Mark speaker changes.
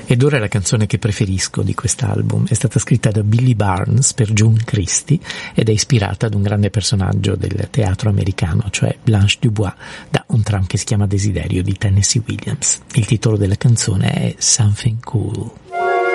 Speaker 1: Ed ora la canzone che preferisco di quest'album è stata scritta da Billy Barnes per June Christie ed è ispirata ad un grande personaggio del teatro americano, cioè Blanche Dubois, da un tram che si chiama Desiderio di Tennessee Williams. Il titolo della canzone è Something Cool.